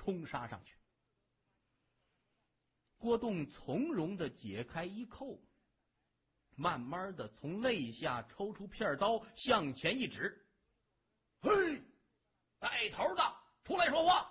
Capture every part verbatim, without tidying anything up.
冲杀上去。郭栋从容地解开衣扣，慢慢的从肋下抽出片刀，向前一指：“嘿，带头的，出来说话！”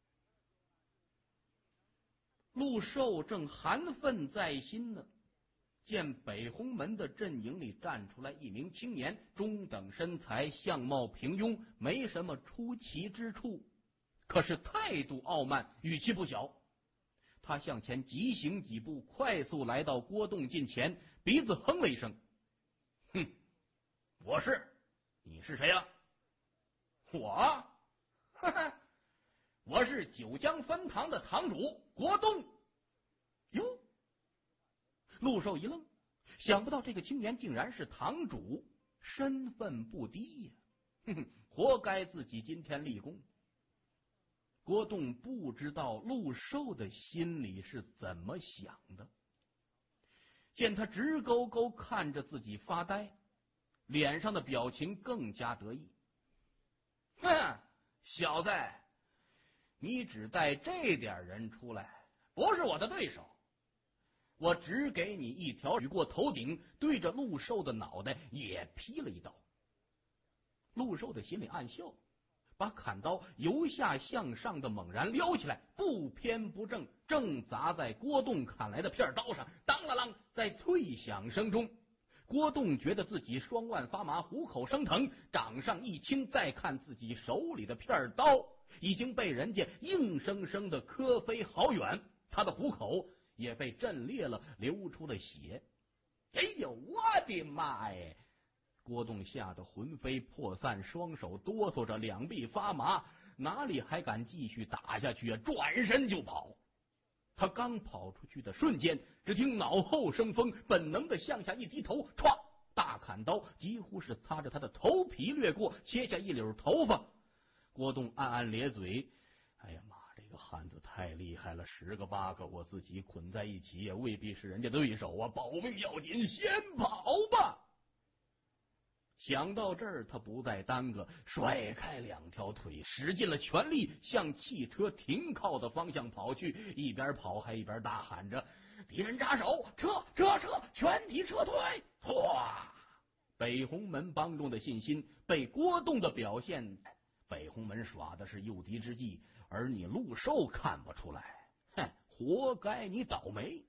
陆寿正含愤在心呢，见北红门的阵营里站出来一名青年，中等身材，相貌平庸，没什么出奇之处，可是态度傲慢，语气不小。他向前急行几步，快速来到郭栋近前，鼻子哼了一声：“哼，我是，你是谁呀？”“我，哈哈，我是九江分堂的堂主郭栋。”哟，陆寿一愣，想不到这个青年竟然是堂主，身份不低呀！哼哼，活该自己今天立功。郭栋不知道陆寿的心里是怎么想的，见他直勾勾看着自己发呆，脸上的表情更加得意。“哼，小子，你只带这点人出来，不是我的对手。我只给你一条，举过头顶，对着陆寿的脑袋也劈了一刀。”陆寿的心里暗笑，把砍刀由下向上的猛然撩起来，不偏不正，正砸在郭栋砍来的片刀上。当啷啷，在脆响声中，郭栋觉得自己双腕发麻，虎口生疼，掌上一轻，再看自己手里的片刀已经被人家硬生生的磕飞好远，他的虎口也被震裂了，流出了血。哎呦，我的妈呀！郭栋吓得魂飞魄散，双手哆嗦着，两臂发麻，哪里还敢继续打下去啊？转身就跑。他刚跑出去的瞬间，只听脑后生风，本能的向下一低头，歘，大砍刀几乎是擦着他的头皮掠过，切下一绺头发。郭栋暗暗咧嘴，哎呀妈，这个汉子太厉害了，十个八个我自己捆在一起也未必是人家对手啊，保命要紧，先跑吧。想到这儿，他不再耽搁，甩开两条腿，使尽了全力向汽车停靠的方向跑去，一边跑还一边大喊着：“敌人扎手，撤撤撤，全体撤退！”哗！北红门帮众的信心被郭栋的表现，北红门耍的是诱敌之计，而你陆寿看不出来，哼，活该你倒霉。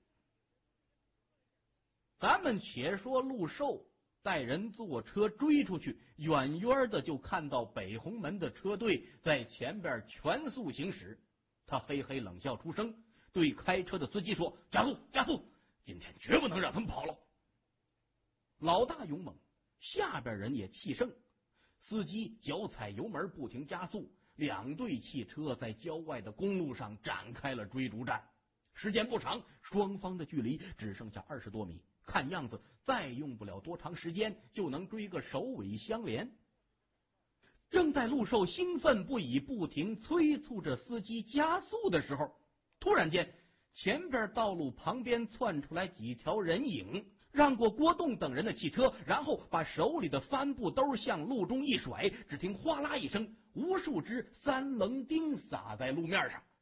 咱们且说陆寿带人坐车追出去，远远的就看到北红门的车队在前边全速行驶。他嘿嘿冷笑出声，对开车的司机说：“加速，加速，今天绝不能让他们跑了。”老大勇猛，下边人也气盛，司机脚踩油门不停加速，两队汽车在郊外的公路上展开了追逐战。时间不长，双方的距离只剩下二十多米，看样子再用不了多长时间就能追个首尾相连。正在陆寿兴奋不已，不停催促着司机加速的时候，突然间前边道路旁边窜出来几条人影，让过郭栋等人的汽车，然后把手里的帆布兜向路中一甩，只听哗啦一声，无数只三棱钉洒在路面上。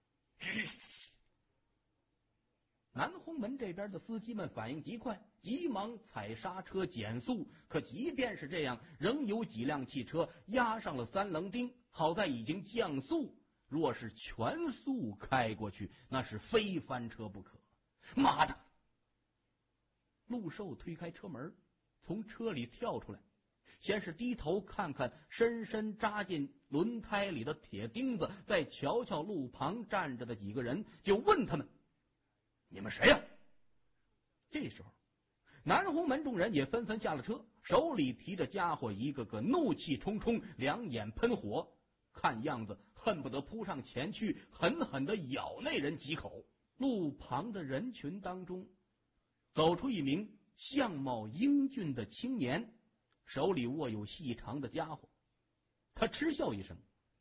南红门这边的司机们反应极快，急忙踩刹车减速，可即便是这样，仍有几辆汽车压上了三棱钉。好在已经降速，若是全速开过去，那是非翻车不可。妈的！陆寿推开车门，从车里跳出来，先是低头看看深深扎进轮胎里的铁钉子，再瞧瞧路旁站着的几个人，就问他们：“你们谁呀？”这时候南红门众人也纷纷下了车，手里提着家伙，一个个怒气冲冲，两眼喷火，看样子恨不得扑上前去狠狠地咬那人几口。路旁的人群当中走出一名相貌英俊的青年，手里握有细长的家伙。他嗤笑一声：“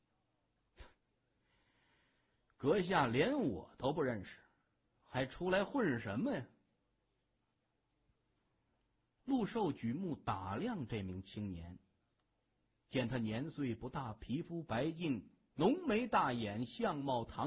阁下连我都不认识，还出来混什么呀？”陆寿举目打量这名青年，见他年岁不大，皮肤白净，浓眉大眼，相貌堂